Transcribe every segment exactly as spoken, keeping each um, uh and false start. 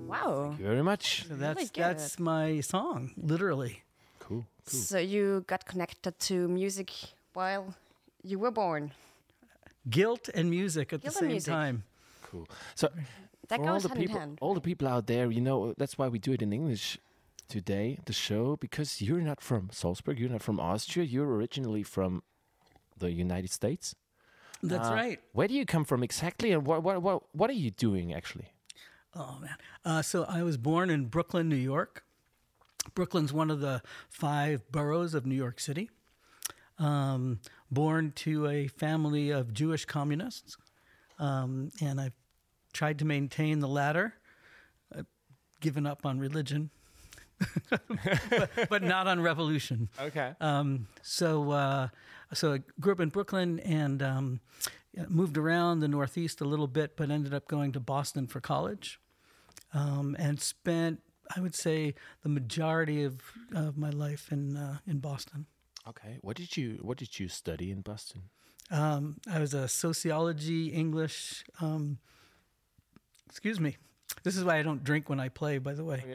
Wow. Thank you very much. So that's Really good. that's my song, literally. Cool. Cool. So you got connected to music while you were born. Guilt and music at Guilt the and same music. time. Cool. So That for all goes the hand in people, hand. all the people out there, you know, that's why we do it in English today, the show, because you're not from Salzburg, you're not from Austria, you're originally from the United States. That's Uh, right. Where do you come from exactly, and what what what what are you doing actually? Oh man. Uh, so I was born in Brooklyn, New York. Brooklyn's one of the five boroughs of New York City. Um, born to a family of Jewish communists, um, and I've tried to maintain the latter. I've given up on religion, but, but not on revolution. Okay. Um, so, uh, so I grew up in Brooklyn and um, moved around the Northeast a little bit, but ended up going to Boston for college, um, and spent, I would say, the majority of, of my life in uh, in Boston. Okay. What did you What did you study in Boston? Um, I was a sociology, English. Um, excuse me. This is why I don't drink when I play, by the way.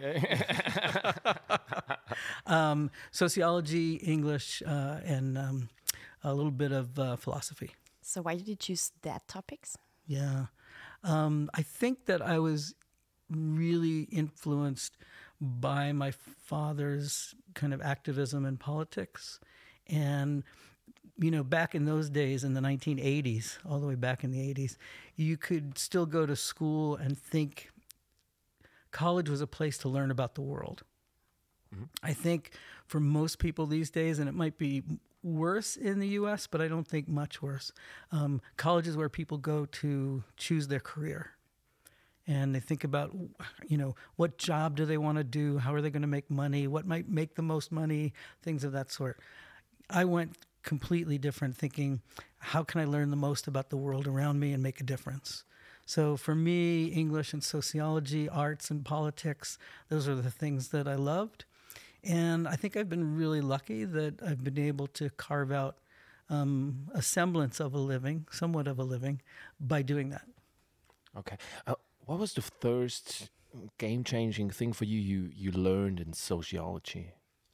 um, sociology, English, uh, and um, a little bit of uh, philosophy. So why did you choose that topics? Yeah. Um, I think that I was really influenced by my father's kind of activism in politics. And, you know, back in those days, in the nineteen eighties, all the way back in the eighties, you could still go to school and think college was a place to learn about the world. I think for most people these days, and it might be worse in the U S, but I don't think much worse, um, college is where people go to choose their career. And they think about, you know, what job do they want to do? How are they going to make money? What might make the most money? Things of that sort. I went completely different, thinking, how can I learn the most about the world around me and make a difference? So for me, English and sociology, arts and politics, those are the things that I loved. And I think I've been really lucky that I've been able to carve out um, a semblance of a living, somewhat of a living, by doing that. Okay. Uh, what was the first game-changing thing for you you, you learned in sociology?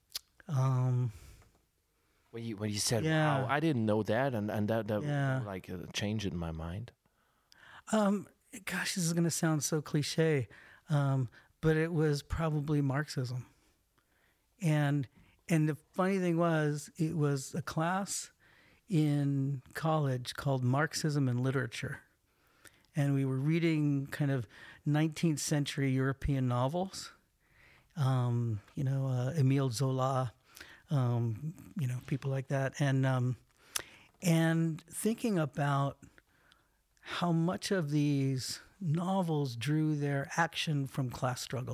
Um, When you when you said, Yeah. "Wow, I didn't know that," and and that that Yeah. like uh, changed it in my mind. um, gosh, this is going to sound so cliche, um, but it was probably Marxism. And and the funny thing was, it was a class in college called Marxism and Literature. And we were reading kind of nineteenth century European novels, um, you know, uh, Emile Zola, um, you know, people like that. And, um, and thinking about how much of these novels drew their action from class struggle,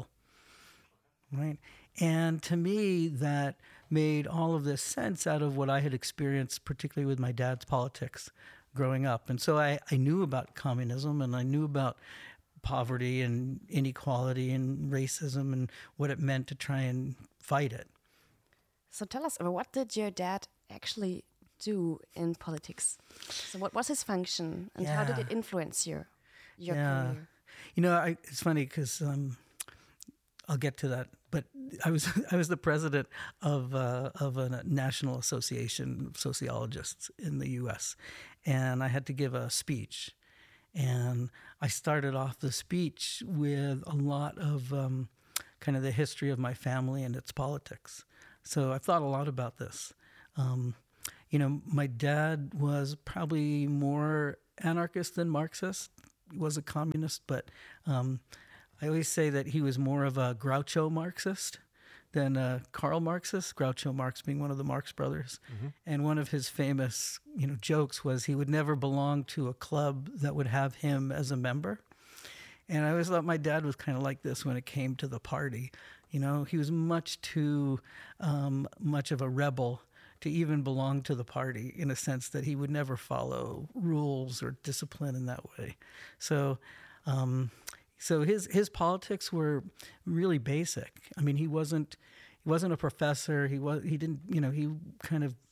right? And to me, that made all of this sense out of what I had experienced, particularly with my dad's politics growing up. And so I, I knew about communism, and I knew about poverty and inequality and racism and what it meant to try and fight it. So tell us, uh, what did your dad actually do in politics? So what was his function, and how did Yeah. it influence your your Yeah. career? You know, I, it's funny because um, I'll get to that. But I was I was the president of uh, of a national association of sociologists in the U S, and I had to give a speech, and I started off the speech with a lot of um, kind of the history of my family and its politics. So I thought a lot about this. Um, you know, my dad was probably more anarchist than Marxist. He was a communist, but um, I always say that he was more of a Groucho Marxist than a Karl Marxist, Groucho Marx being one of the Marx brothers. Mm-hmm. And one of his famous, you know, jokes was he would never belong to a club that would have him as a member. And I always thought my dad was kind of like this when it came to the party. You know, he was much too um, much of a rebel to even belong to the party, in a sense that he would never follow rules or discipline in that way. So, um, so his his politics were really basic. I mean, he wasn't he wasn't a professor. He was he didn't you know he kind of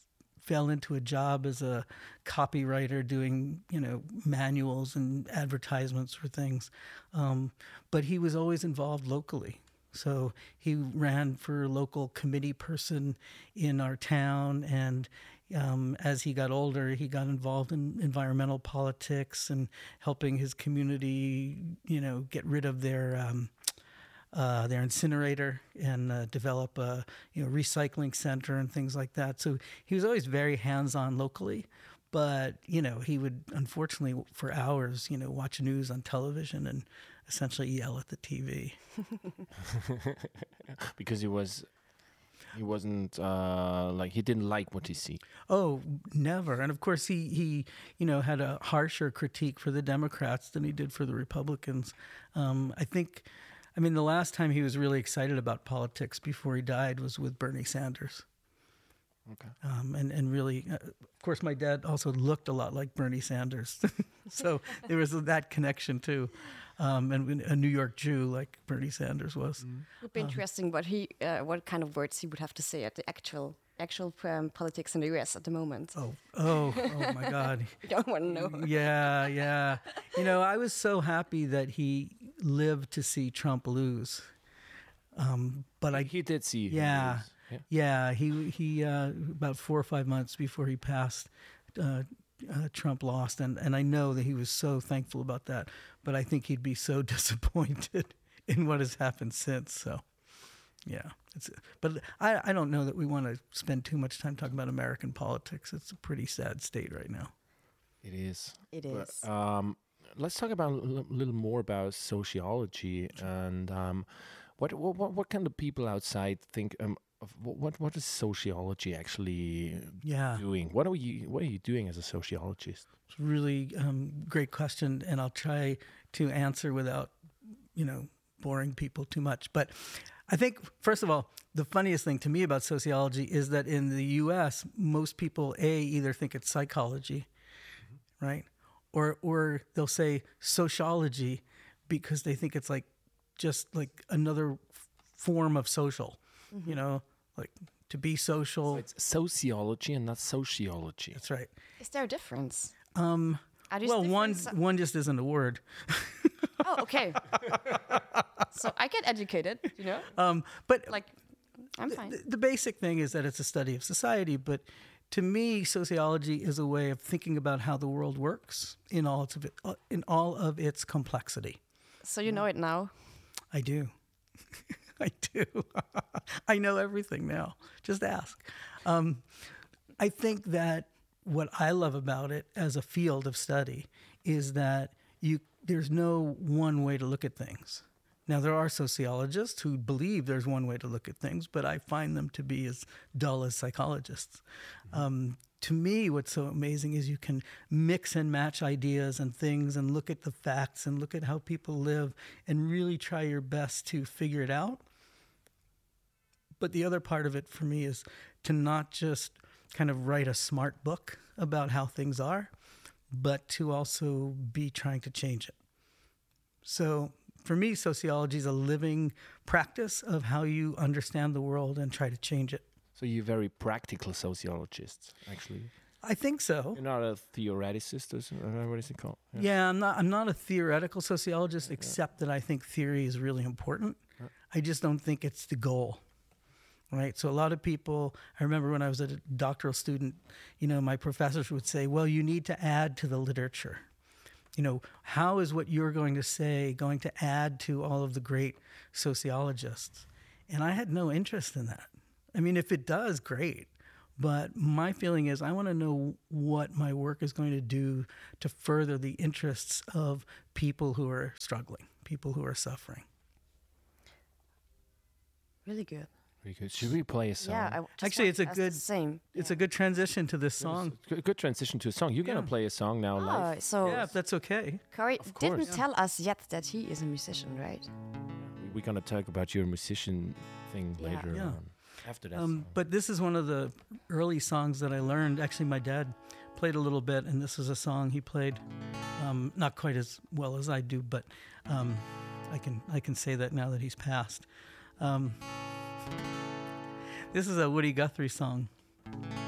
fell into a job as a copywriter doing, you know, manuals and advertisements for things. Um, but he was always involved locally. So he ran for local committee person in our town, and um, as he got older, he got involved in environmental politics and helping his community, you know, get rid of their um, uh, their incinerator and uh, develop a you know recycling center and things like that. So he was always very hands-on locally. But you know, he would unfortunately for hours, you know, watch news on television and essentially yell at the T V. Because he was, he wasn't uh, like he didn't like what he see. Oh, never. And of course, he he you know had a harsher critique for the Democrats than he did for the Republicans. Um, I think, I mean, the last time he was really excited about politics before he died was with Bernie Sanders. Okay. Um, and, and really, uh, of course, my dad also looked a lot like Bernie Sanders. So there was that connection too. Um, and a New York Jew like Bernie Sanders was. Mm. It would be um, interesting what he, uh, what kind of words he would have to say at the actual actual um, politics in the U S at the moment. Oh, oh, oh my God. You don't want to know. Yeah, yeah. You know, I was so happy that he lived to see Trump lose. Um, but I, He did see. him yeah, lose. Yeah. yeah. He he uh, about four or five months before he passed, uh, uh, Trump lost, and and I know that he was so thankful about that. But I think he'd be so disappointed in what has happened since. So, yeah. It's, but I, I don't know that we want to spend too much time talking about American politics. It's a pretty sad state right now. It is. It But, is. um, let's talk about a l- little more about sociology and um, what, what what what kind of people outside think um, of wh- what what is sociology actually Yeah. doing? What are you what are you doing as a sociologist? It's a really um, great question, and I'll try to answer without, you know, boring people too much. But I think, first of all, the funniest thing to me about sociology is that in the U S, most people, A, either think it's psychology, mm-hmm. right? Or or they'll say sociology because they think it's like just like another f- form of social, mm-hmm. you know, like to be social. So it's sociology and not sociology. That's right. Is there a difference? Um, Are these well, one different- one just isn't a word. Oh, okay. So I get educated, you know? Um, but Like, I'm fine. the, the basic thing is that it's a study of society. But to me, sociology is a way of thinking about how the world works in all of it, uh, in all of its complexity. So you know it now? I do. I do. I know everything now. Just ask. Um, I think that what I love about it as a field of study is that you there's no one way to look at things. Now, there are sociologists who believe there's one way to look at things, but I find them to be as dull as psychologists. Mm-hmm. Um, to me, what's so amazing is you can mix and match ideas and things and look at the facts and look at how people live and really try your best to figure it out. But the other part of it for me is to not just kind of write a smart book about how things are, but to also be trying to change it. So for me, sociology is a living practice of how you understand the world and try to change it. So you're very practical sociologist, actually. I think so. You're not a theoreticist, or something, what is it called? Yeah, yeah I'm not. I'm not a theoretical sociologist, yeah, except yeah. that I think theory is really important. Yeah. I just don't think it's the goal. Right. So a lot of people, I remember when I was a doctoral student, you know, my professors would say, well, you need to add to the literature. You know, how is what you're going to say going to add to all of the great sociologists? And I had no interest in that. I mean, if it does, great. But my feeling is I want to know what my work is going to do to further the interests of people who are struggling, people who are suffering. Really good. Good. Should we play a song? Yeah, I just actually, it's a good same. It's yeah. a good transition to this song. Good, good transition to a song. You're Yeah. gonna play a song now Oh, live. so Yeah, if that's okay. Corey Of didn't course. tell us yet that he is a musician, right? We're gonna talk about your musician thing Yeah. later Yeah. on. After that. Um, song. but this is one of the early songs that I learned. Actually, my dad played a little bit, and this is a song he played. Um, not quite as well as I do, but um, I can I can say that now that he's passed. Um, this is a Woody Guthrie song.